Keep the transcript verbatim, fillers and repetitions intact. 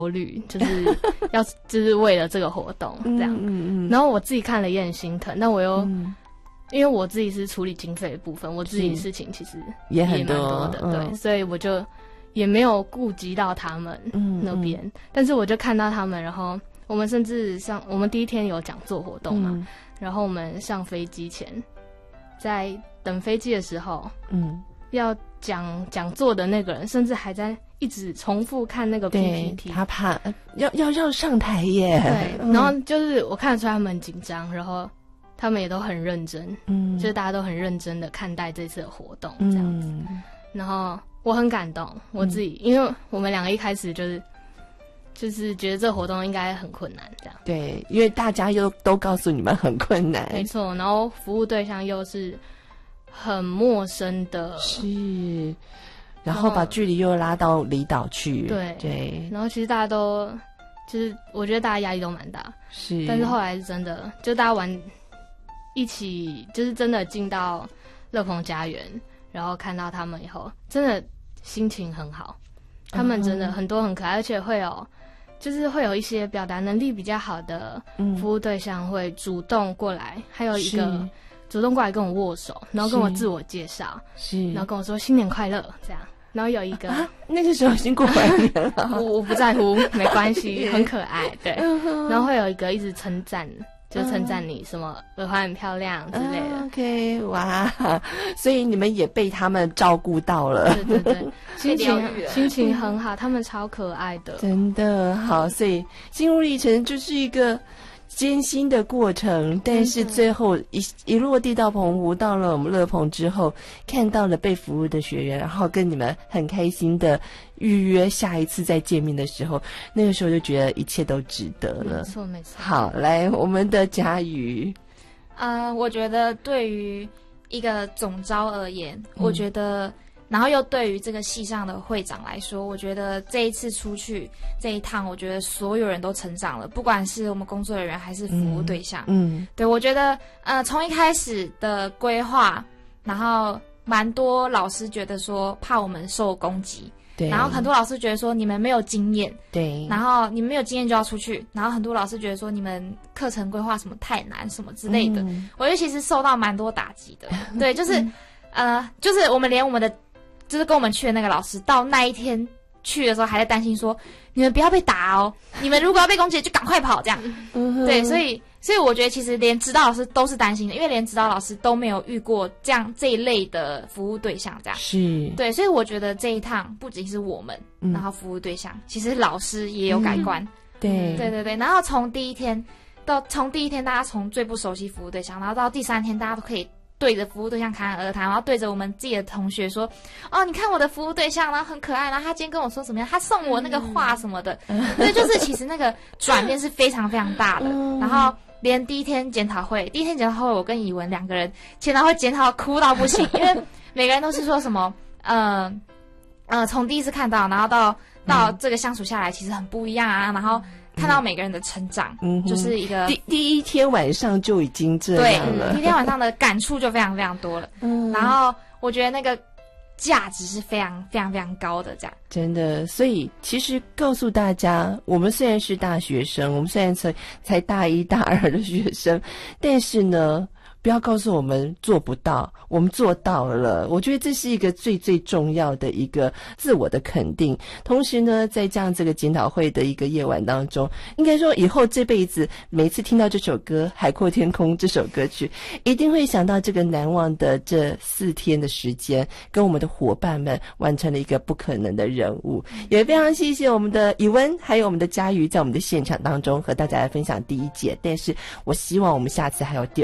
虑，就是要就是为了这个活动这样。嗯嗯嗯然后我自己看了也很心疼，但我又、嗯、因为我自己是处理经费的部分，我自己的事情其实也蛮多的，对、嗯，所以我就也没有顾及到他们那边、嗯嗯。但是我就看到他们，然后我们甚至上我们第一天有讲座活动嘛、嗯，然后我们上飞机前，在等飞机的时候，嗯，要讲讲座的那个人，甚至还在一直重复看那个 P P T， 他怕要要要上台耶。 对、嗯，然后就是我看得出来他们很紧张，然后他们也都很认真，嗯，就是大家都很认真的看待这次的活动这样子。嗯、然后我很感动，我自己、嗯，因为我们两个一开始就是就是觉得这活动应该很困难这样。 对，因为大家又都告诉你们很困难， 没错，然后服务对象又是很陌生的， 是。然后把距离又拉到离岛去， 对对。 然后其实大家都，就是我觉得大家压力都蛮大， 是。 但是后来是真的，就大家玩一起，就是真的进到乐朋家园，然后看到他们以后，真的心情很好。他们真的很多很可爱，而且会有，就是会有一些表达能力比较好的服务对象会主动过来，还有一个主动过来跟我握手，然后跟我自我介绍，是，然后跟我说新年快乐这样。然后有一个、 啊、那个时候已经过完年了， 我我不在乎，没关系，很可爱，对。然后会有一个一直称赞，就称赞你什么耳环很漂亮之类的。 啊、OK， 哇，所以你们也被他们照顾到了， 对对对，心情心情很好，他们超可爱的， 真的好。所以心路历程就是一个艰辛的过程，但是最后一一落地到澎湖，到了我们乐朋之后，看到了被服务的学员，然后跟你们很开心的预约下一次再见面的时候，那个时候就觉得一切都值得了。 没错没错。 好，来我们的佳瑜， 呃，我觉得对于一个总召而言，嗯、我觉得。然后又对于这个系上的会长来说，我觉得这一次出去这一趟，我觉得所有人都成长了，不管是我们工作人员还是服务对象。嗯，嗯对，我觉得呃，从一开始的规划，然后蛮多老师觉得说怕我们受攻击，对，然后很多老师觉得说你们没有经验，对，然后你们没有经验就要出去，然后很多老师觉得说你们课程规划什么太难什么之类的，嗯、我觉得其实受到蛮多打击的。对，就是、嗯、呃，就是我们连我们的。就是跟我们去的那个老师，到那一天去的时候，还在担心说，你们不要被打哦，你们如果要被攻击，就赶快跑这样。嗯、对，所以，所以我觉得其实连指导老师都是担心的，因为连指导老师都没有遇过这样这一类的服务对象，这样是。对，所以我觉得这一趟不仅是我们，嗯、然后服务对象，其实老师也有改观。嗯、对，对对对。然后从第一天到从第一天，大家从最不熟悉服务对象，然后到第三天，大家都可以。对着服务对象侃侃而谈，然后对着我们自己的同学说：“哦，你看我的服务对象，然后很可爱，然后他今天跟我说怎么样，他送我那个画什么的。嗯”对，就是其实那个转变是非常非常大的。嗯、然后连第一天检讨会，第一天检讨会，我跟以文两个人检讨会检讨哭到不行，因为每个人都是说什么，呃呃，从第一次看到，然后到到这个相处下来，其实很不一样啊，然后。看到每个人的成长，嗯，就是一个第第一天晚上就已经这样了。 对，第一天晚上的感触就非常非常多了。嗯，然后我觉得那个价值是非常非常非常高的，这样真的。所以其实告诉大家，我们虽然是大学生，我们虽然才才大一大二的学生，但是呢。不要告诉我们做不到，我们做到了。我觉得这是一个最最重要的一个自我的肯定。同时呢，在这样这个检讨会的一个夜晚当中，应该说以后这辈子每次听到这首歌《海阔天空》这首歌曲，一定会想到这个难忘的这四天的时间，跟我们的伙伴们完成了一个不可能的任务。也非常谢谢我们的以温还有我们的佳瑜在我们的现场当中和大家来分享第一节，但是我希望我们下次还有第